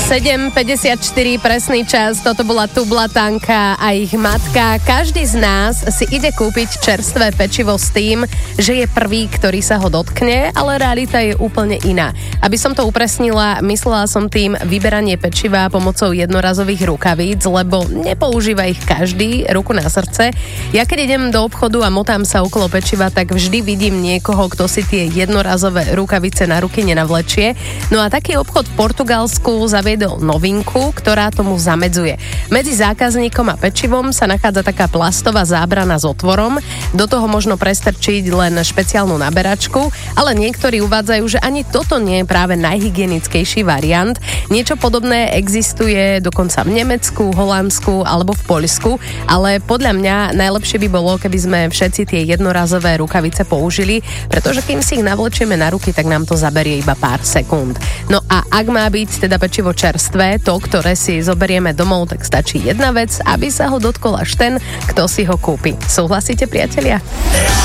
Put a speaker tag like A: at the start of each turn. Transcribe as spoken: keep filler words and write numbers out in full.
A: sedem päťdesiatštyri presný čas, toto bola Tublatanka a ich matka. Každý z nás si ide kúpiť čerstvé pečivo s tým, že je prvý, ktorý sa ho dotkne, ale realita je úplne iná. Aby som to upresnila, myslela som tým vyberanie pečiva pomocou jednorazových rukavíc, lebo nepoužíva ich každý, ruku na srdce. Ja keď idem do obchodu a motám sa okolo pečiva, tak vždy vidím niekoho, kto si tie jednorazové rukavice na ruky nenavlečie. No a taký obchod v Portugalsku zaviedol novinku, ktorá tomu zamedzuje. Medzi zákazníkom a pečivom sa nachádza taká plastová zábrana s otvorom. Do toho možno prestrčiť len špeciálnu naberačku, ale niektorí uvádzajú, že ani toto nie je práve najhygienickejší variant. Niečo podobné existuje dokonca v Nemecku, Holandsku alebo v Poľsku, ale podľa mňa najlepšie by bolo, keby sme všetci tie jednorazové rukavice použili, pretože kým si ich navlečieme na ruky, tak nám to zaberie iba pár sekúnd. No a ak má byť teda pečivo čerstvé, to, ktoré si zoberieme domov, tak stačí jedna vec, aby sa ho dotkol až ten, kto si ho kúpi. Súhlasíte, priatelia?